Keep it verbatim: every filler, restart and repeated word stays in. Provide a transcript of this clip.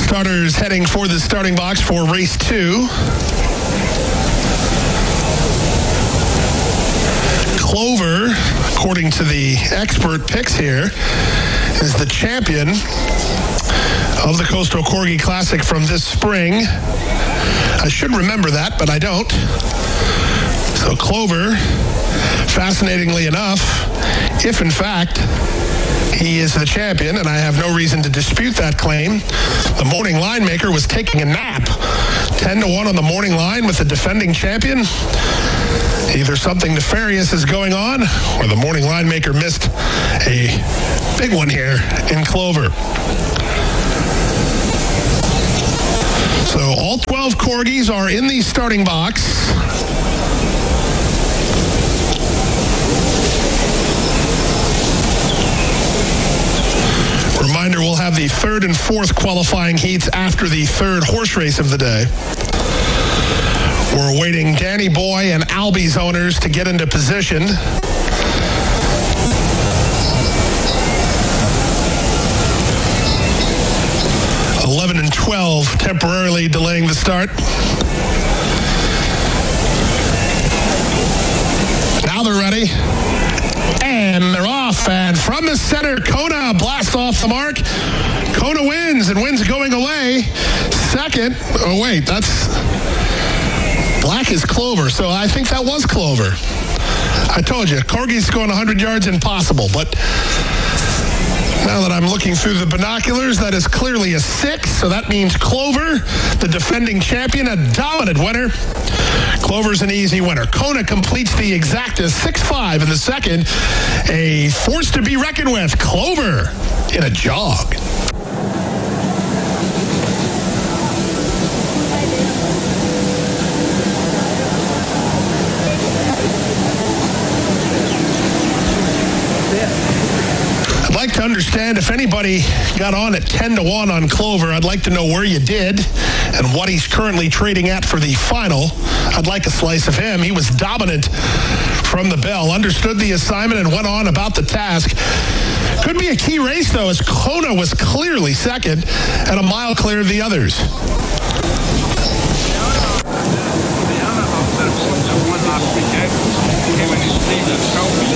Starters heading for the starting box for race two. Clover, according to the expert picks here, is the champion of the Coastal Corgi Classic from this spring. I should remember that, but I don't. So Clover, fascinatingly enough, if in fact he is the champion, and I have no reason to dispute that claim, the morning line maker was taking a nap. ten to one on the morning line with the defending champion. Either something nefarious is going on, or the morning line maker missed a big one here in Clover. So all twelve Corgis are in the starting box. Reminder, we'll have the third and fourth qualifying heats after the third horse race of the day. We're awaiting Danny Boy and Albi's owners to get into position. eleven and twelve temporarily delaying the start. Now they're ready. And they're off. And from the center, Kona blasts off the mark. Kona wins, and wins going away. Second. Oh, wait, that's... Black is Clover, so I think that was Clover. I told you, Corgi's going one hundred yards, impossible. But now that I'm looking through the binoculars, that is clearly a six. So that means Clover, the defending champion, a dominant winner. Clover's an easy winner. Kona completes the exacta six five in the second. A force to be reckoned with. Clover in a jog. I'd like to understand if anybody got on at ten to one on Clover. I'd like to know where you did and what he's currently trading at for the final. I'd like a slice of him. He was dominant from the bell, understood the assignment, and went on about the task. Could be a key race, though, as Kona was clearly second and a mile clear of the others. The other of the one last weekend came in his sleeve and